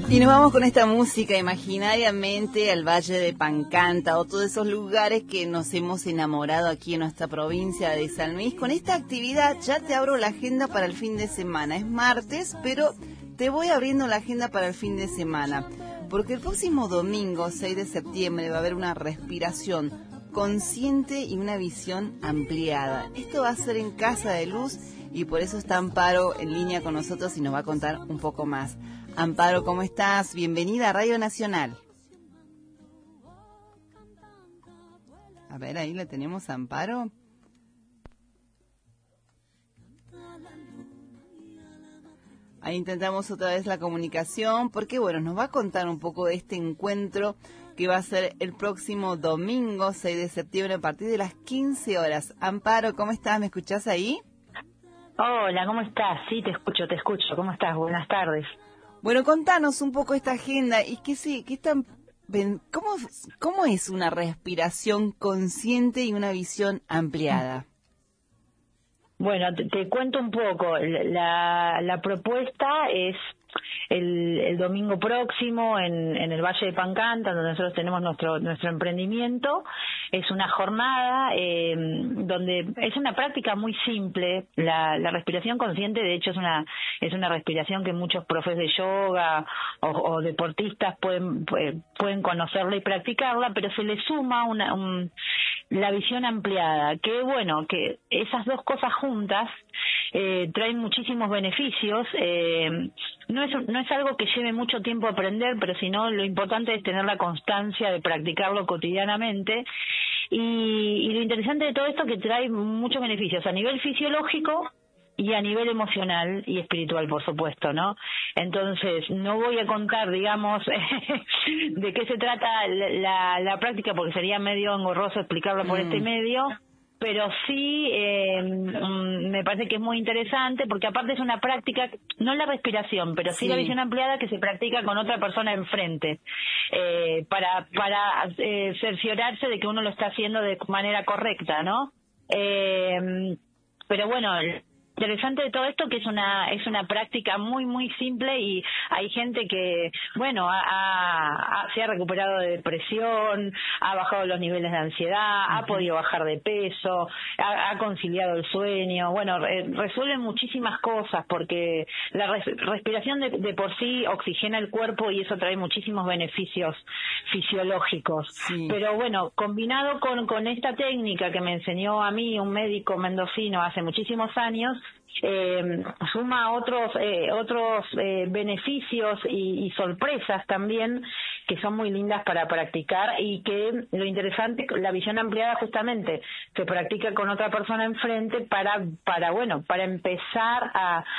Y nos vamos con esta música imaginariamente al Valle de Pancanta o todos esos lugares que nos hemos enamorado aquí en nuestra provincia de San Luis. Con esta actividad ya te abro la agenda para el fin de semana. Es martes, pero te voy abriendo la agenda para el fin de semana. Porque el próximo domingo, 6 de septiembre, va a haber una respiración consciente y una visión ampliada. Esto va a ser en Casa de Luz y por eso está Amparo en línea con nosotros y nos va a contar un poco más. Amparo, ¿cómo estás? Bienvenida a Radio Nacional. A ver, ahí la tenemos, Amparo. Ahí intentamos otra vez la comunicación, porque bueno, nos va a contar un poco de este encuentro que va a ser el próximo domingo, 6 de septiembre, a partir de las 15 horas. Amparo, ¿cómo estás? ¿Me escuchás ahí? Hola, ¿cómo estás? Sí, te escucho. ¿Cómo estás? Buenas tardes. Bueno, contanos un poco esta agenda y ¿cómo es una respiración consciente y una visión ampliada? Bueno, te cuento un poco. La propuesta es el domingo próximo en el Valle de Pancanta, donde nosotros tenemos nuestro emprendimiento. Es una jornada donde es una práctica muy simple. La respiración consciente, de hecho, es una respiración que muchos profes de yoga o deportistas pueden conocerla y practicarla, pero se le suma la visión ampliada, que bueno, que esas dos cosas juntas traen muchísimos beneficios. No es algo que lleve mucho tiempo aprender, pero sino lo importante es tener la constancia de practicarlo cotidianamente. Y lo interesante de todo esto es que trae muchos beneficios a nivel fisiológico y a nivel emocional y espiritual, por supuesto, ¿no? Entonces, no voy a contar, digamos, de qué se trata la práctica, porque sería medio engorroso explicarlo por este medio, pero sí me parece que es muy interesante, porque aparte es una práctica, no la respiración, pero sí la visión ampliada que se practica con otra persona enfrente, para cerciorarse de que uno lo está haciendo de manera correcta, ¿no? Pero bueno, interesante de todo esto que es una práctica muy muy simple, y hay gente que bueno se ha recuperado de depresión, ha bajado los niveles de ansiedad, ha podido bajar de peso, ha conciliado el sueño. Bueno, resuelve muchísimas cosas, porque la respiración de por sí oxigena el cuerpo y eso trae muchísimos beneficios fisiológicos. Pero bueno, combinado con esta técnica que me enseñó a mí un médico mendocino hace muchísimos años, suma otros beneficios y sorpresas también, que son muy lindas para practicar, y que lo interesante, la visión ampliada justamente se practica con otra persona enfrente para empezar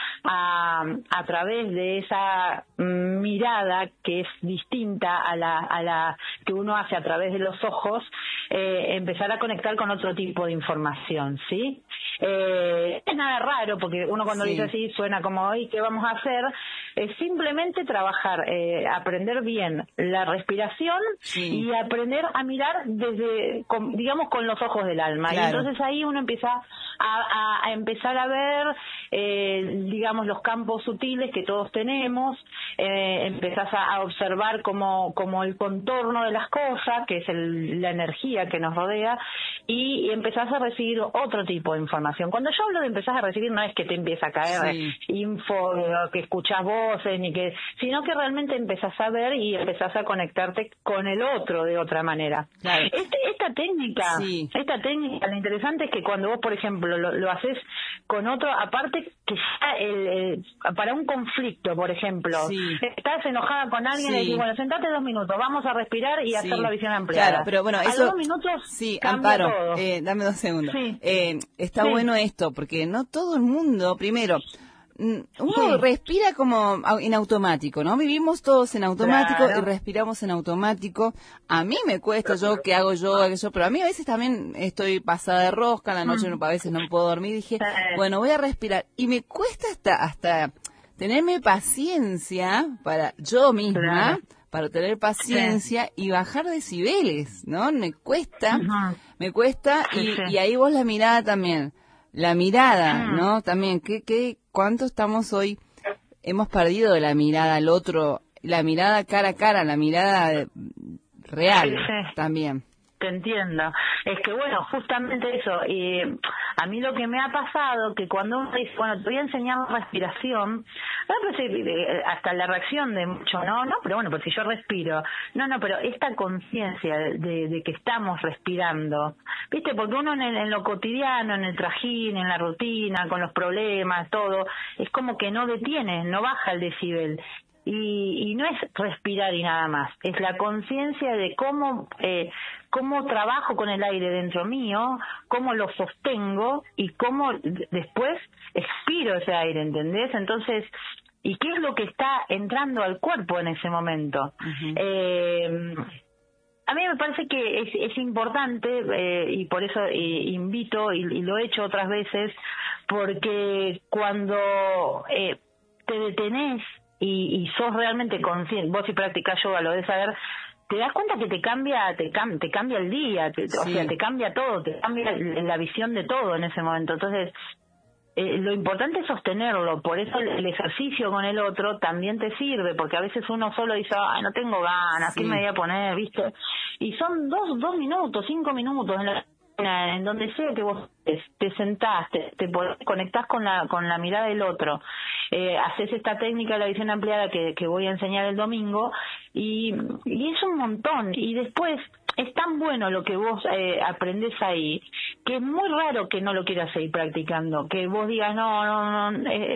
a través de esa mirada que es distinta a la que uno hace a través de los ojos, empezar a conectar con otro tipo de información, ¿sí? Es nada raro, porque uno cuando dice así suena como, ¿y qué vamos a hacer? Es simplemente trabajar, aprender bien la respiración y aprender a mirar digamos, con los ojos del alma. Claro. Y entonces ahí uno empieza a empezar a ver, digamos, los campos sutiles que todos tenemos, empezás a observar como el contorno de las cosas, que es la energía que nos rodea, y empezás a recibir otro tipo de información. Cuando yo hablo de empezás a recibir, no es que te empieza a caer info, que escuchás voces, sino que realmente empezás a ver y empezás a conectarte con el otro de otra manera. Claro. Esta técnica, lo interesante es que cuando vos, por ejemplo, lo haces con otro, aparte que ya para un conflicto, por ejemplo, estás enojada con alguien y decís, bueno, sentate 2 minutos, vamos a respirar y hacer la visión ampliada. Claro, pero bueno, a eso... los 2 minutos cambia Amparo, todo. Dame 2 segundos. Está bueno esto, porque no todo el mundo, primero, uno respira como en automático, ¿no? Vivimos todos en automático y respiramos en automático. A mí me cuesta, yo que hago yoga, pero a mí a veces también estoy pasada de rosca, en la noche a veces no puedo dormir, dije, bueno, voy a respirar. Y me cuesta hasta tenerme paciencia para yo misma, para tener paciencia y bajar decibeles, ¿no? Me cuesta, y ahí vos la mirada también. La mirada, ¿no? También, ¿cuánto estamos hoy? Hemos perdido la mirada al otro la mirada cara a cara, la mirada real Sí. también. Te entiendo. Es que bueno, justamente eso. A mí lo que me ha pasado, que cuando uno dice, bueno, te voy a enseñar respiración, hasta la reacción de mucho, no, pero bueno, pues si yo respiro, no, pero esta conciencia de que estamos respirando, ¿viste? Porque uno en lo cotidiano, en el trajín, en la rutina, con los problemas, todo, es como que no detiene, no baja el decibel. Y no es respirar y nada más, es la conciencia de cómo trabajo con el aire dentro mío, cómo lo sostengo y cómo después expiro ese aire, ¿entendés? Entonces, ¿y qué es lo que está entrando al cuerpo en ese momento? Uh-huh. A mí me parece que es importante y por eso invito y lo he hecho otras veces, porque cuando te detenés y sos realmente consciente, vos si practicás yoga lo debes saber, te das cuenta que te cambia el día, Sí. O sea, te cambia todo, te cambia la visión de todo en ese momento. Entonces, lo importante es sostenerlo, por eso el ejercicio con el otro también te sirve, porque a veces uno solo dice, ay, no tengo ganas, Sí. ¿qué me voy a poner? ¿Viste? Y son 2 minutos, 5 minutos en donde sea que vos te sentás, te conectás con la mirada del otro, haces esta técnica de la visión ampliada que voy a enseñar el domingo y es un montón. Y después es tan bueno lo que vos aprendés ahí, que es muy raro que no lo quieras seguir practicando, que vos digas no,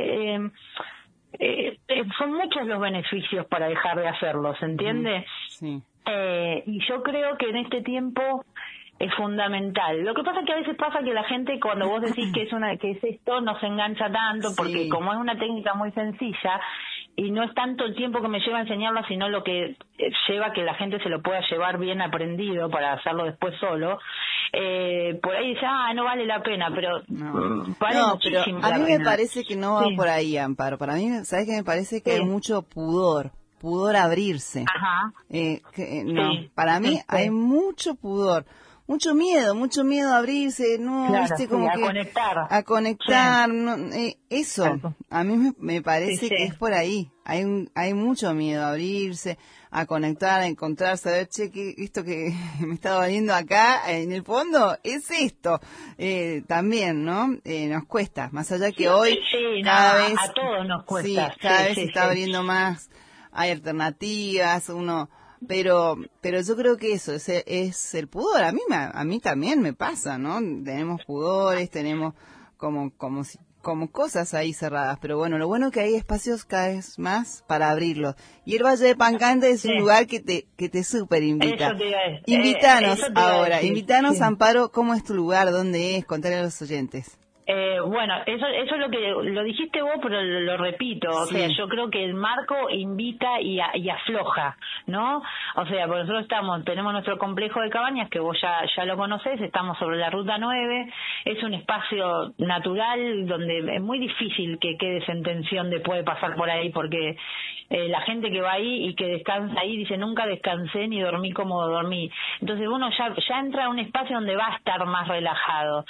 son muchos los beneficios para dejar de hacerlo, ¿se entiende? Sí. Y yo creo que en este tiempo es fundamental. Lo que pasa es que a veces pasa que la gente, cuando vos decís que es esto, no se engancha tanto, Sí. porque como es una técnica muy sencilla y no es tanto el tiempo que me lleva a enseñarla, sino lo que lleva que la gente se lo pueda llevar bien aprendido para hacerlo después solo, por ahí dice, no vale la pena, pero vale muchísimo pero a mí la pena. me parece que no va por ahí, Amparo. Para mí, ¿sabes qué? Me parece que hay mucho pudor a abrirse. Ajá. Para mí hay mucho pudor. Mucho miedo a abrirse, Claro, viste, como a que conectar. A conectar, Sí. no, eso, a mí me parece Sí. que es por ahí. Hay mucho miedo a abrirse, a conectar, a encontrar, saber, que esto que me está doliendo acá, en el fondo, es esto. También, ¿no? Nos cuesta, más allá que hoy cada vez... a todos nos cuesta. Sí, cada vez se está abriendo más, hay alternativas, pero yo creo que eso es el pudor. A mí también me pasa, ¿no? Tenemos pudores, tenemos como cosas ahí cerradas, pero bueno, lo bueno es que hay espacios cada vez más para abrirlos. Y el Valle de Pancante es un lugar que te súper invita. Invítanos ahora, invítanos, Amparo, ¿cómo es tu lugar? ¿Dónde es? Contale a los oyentes. Bueno, eso es lo que lo dijiste vos, pero lo repito, o sea, yo creo que el marco invita y afloja, ¿no? O sea, porque nosotros tenemos nuestro complejo de cabañas, que vos ya lo conocés, estamos sobre la Ruta 9, es un espacio natural donde es muy difícil que quedes en tensión de puede pasar por ahí, porque la gente que va ahí y que descansa ahí dice, nunca descansé ni dormí como dormí. Entonces uno ya entra a un espacio donde va a estar más relajado.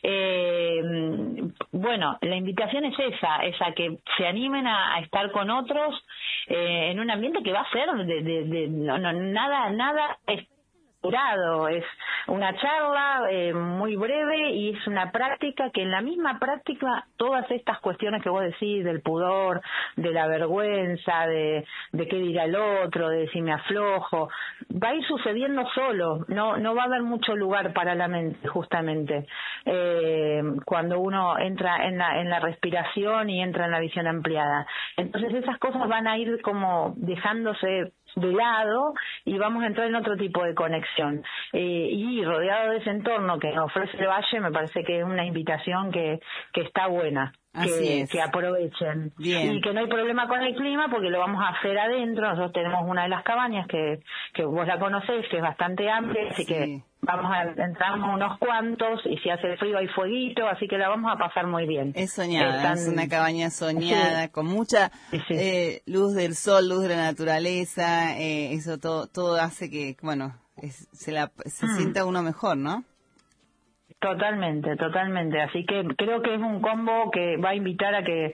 Bueno, la invitación es esa que se animen a estar con otros en un ambiente que va a ser nada estructurado, es una charla muy breve y es una práctica que en la misma práctica todas estas cuestiones que vos decís del pudor, de la vergüenza, de qué dirá el otro, de si me aflojo, va a ir sucediendo solo, no va a haber mucho lugar para la mente justamente cuando uno entra en la respiración y entra en la visión ampliada. Entonces esas cosas van a ir como dejándose de lado y vamos a entrar en otro tipo de conexión y rodeado de ese entorno que nos ofrece el valle, me parece que es una invitación que está buena. Que aprovechen. Bien. Y que no hay problema con el clima porque lo vamos a hacer adentro. Nosotros tenemos una de las cabañas que vos la conocés, que es bastante amplia, así que vamos a entrar unos cuantos y si hace frío hay fueguito, así que la vamos a pasar muy bien. Es soñada, es una cabaña soñada, con mucha luz del sol, luz de la naturaleza, eso todo hace que, bueno, se sienta uno mejor, ¿no? Totalmente. Así que creo que es un combo que va a invitar a que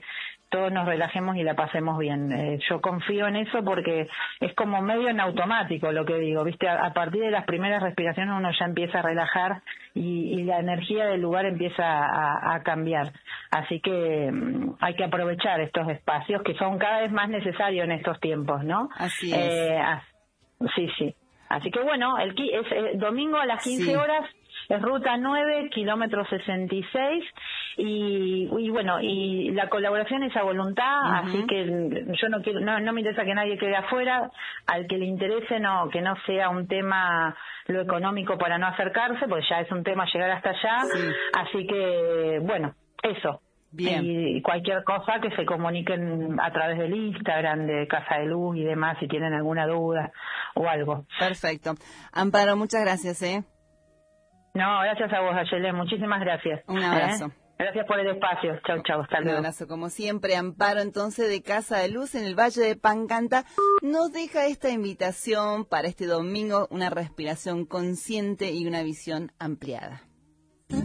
todos nos relajemos y la pasemos bien. Yo confío en eso porque es como medio en automático lo que digo, ¿viste? A partir de las primeras respiraciones uno ya empieza a relajar y la energía del lugar empieza a cambiar. Así que hay que aprovechar estos espacios que son cada vez más necesarios en estos tiempos, ¿no? Así es. Sí. Así que bueno, es domingo a las 15 horas. Es ruta 9, kilómetro 66 y bueno, y la colaboración es a voluntad, así que yo no me interesa que nadie quede afuera, al que le interese que no sea un tema lo económico para no acercarse, porque ya es un tema llegar hasta allá, así que bueno, eso. Bien. Y cualquier cosa que se comuniquen a través del Instagram de Casa de Luz y demás si tienen alguna duda o algo. Perfecto. Amparo, muchas gracias, No, gracias a vos, Ayelén. Muchísimas gracias. Un abrazo. Gracias por el espacio. Chau. Hasta luego. Un abrazo, como siempre. Amparo, entonces, de Casa de Luz en el Valle de Pancanta, nos deja esta invitación para este domingo, una respiración consciente y una visión ampliada.